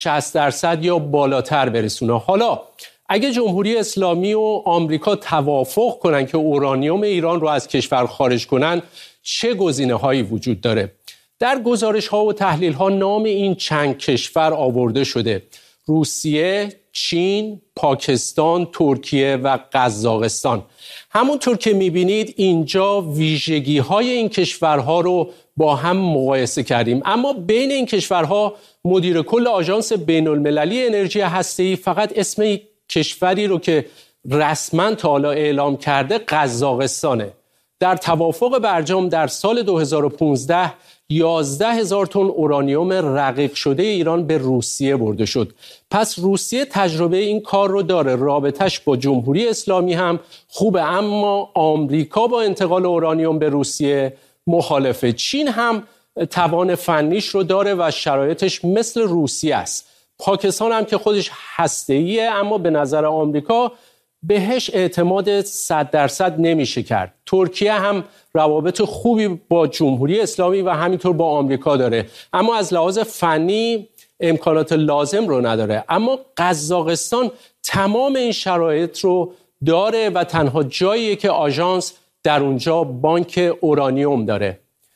60% یا بالاتر برسونه. حالا اگه جمهوری اسلامی و آمریکا توافق کنن که اورانیوم ایران رو از کشور خارج کنن، چه گزینه‌هایی وجود داره؟ در گزارش‌ها و تحلیل‌ها نام این چند کشور آورده شده: روسیه، چین، پاکستان، ترکیه و قزاقستان. همونطور که می‌بینید اینجا ویژگی‌های این کشورها رو با هم مقایسه کردیم، اما بین این کشورها مدیر کل آژانس بین‌المللی انرژی هسته‌ای فقط اسم کشوری رو که رسما تا حالا اعلام کرده قزاقستانه. در توافق برجام در سال 2015 11,000 تن اورانیوم رقیق شده ایران به روسیه برده شد. پس روسیه تجربه این کار رو داره، رابطش با جمهوری اسلامی هم خوبه، اما آمریکا با انتقال اورانیوم به روسیه مخالفه. چین هم توان فنیش رو داره و شرایطش مثل روسیه است. پاکستان هم که خودش هسته‌ایه، اما به نظر آمریکا بهش اعتماد 100% نمیشه کرد. ترکیه هم روابط خوبی با جمهوری اسلامی و همینطور با آمریکا داره، اما از لحاظ فنی امکانات لازم رو نداره. اما قزاقستان تمام این شرایط رو داره و تنها جاییه که آژانس در اونجا بانک اورانیوم داره.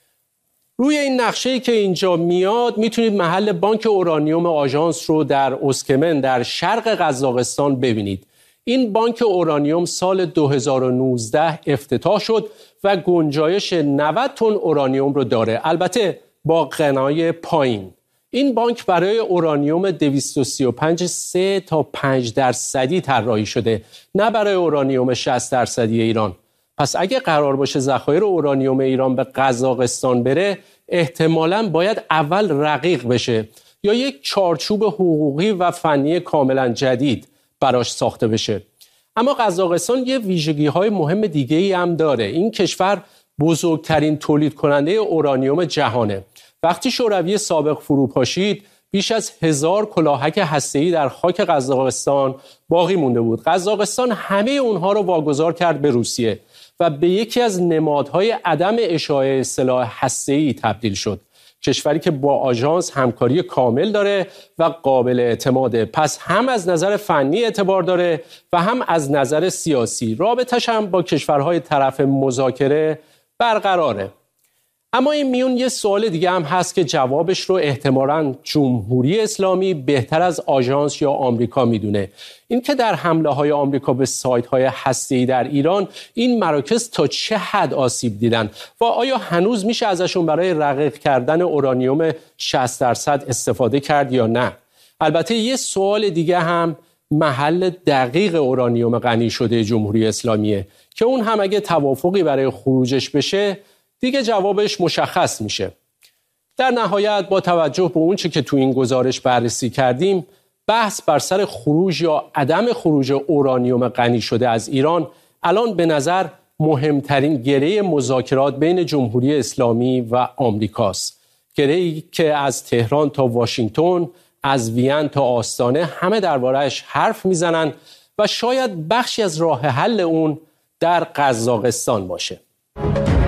روی این نقشه‌ای که اینجا میاد میتونید محل بانک اورانیوم آژانس رو در اسکمن در شرق قزاقستان ببینید. این بانک اورانیوم سال 2019 افتتاح شد و گنجایش 90 تن اورانیوم رو داره، البته با غنای پایین. این بانک برای اورانیوم 235 3 تا 5% طراحی شده، نه برای اورانیوم 60% ایران. پس اگه قرار باشه ذخایر اورانیوم ایران به قزاقستان بره، احتمالاً باید اول رقیق بشه یا یک چارچوب حقوقی و فنی کاملا جدید براش ساخته بشه. اما قزاقستان یه ویژگی‌های مهم دیگه‌ای هم داره. این کشور بزرگترین تولید کننده اورانیوم جهانه. وقتی شوروی سابق فروپاشید، بیش از 1000 کلاهک هسته‌ای در خاک قزاقستان باقی مونده بود. قزاقستان همه اونها رو واگذار کرد به روسیه و به یکی از نمادهای عدم اشاعه سلاح هسته‌ای تبدیل شد. کشوری که با آژانس همکاری کامل داره و قابل اعتماده. پس هم از نظر فنی اعتبار داره و هم از نظر سیاسی. رابطش هم با کشورهای طرف مذاکره برقراره. اما این میون یه سوال دیگه هم هست که جوابش رو احتمالاً جمهوری اسلامی بهتر از آژانس یا آمریکا میدونه. این که در حمله‌های آمریکا به سایت‌های هسته‌ای در ایران این مراکز تا چه حد آسیب دیدن و آیا هنوز میشه ازشون برای رقیق کردن اورانیوم 60% استفاده کرد یا نه؟ البته یه سوال دیگه هم محل دقیق اورانیوم غنی شده جمهوری اسلامیه که اون هم اگه توافقی برای خروجش بشه دیگه جوابش مشخص میشه. در نهایت با توجه به اون چی که تو این گزارش بررسی کردیم، بحث بر سر خروج یا عدم خروج اورانیوم غنی شده از ایران الان به نظر مهمترین گره مذاکرات بین جمهوری اسلامی و آمریکاست. گره‌ای که از تهران تا واشنگتن، از وین تا آستانه همه درباره‌اش حرف میزنن و شاید بخشی از راه حل اون در قزاقستان باشه.